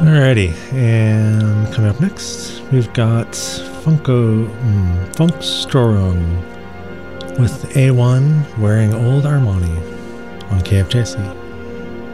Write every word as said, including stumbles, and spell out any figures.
Alrighty, and coming up next, we've got Funko mm, Funkstrom with A one wearing old Armani on K F J C.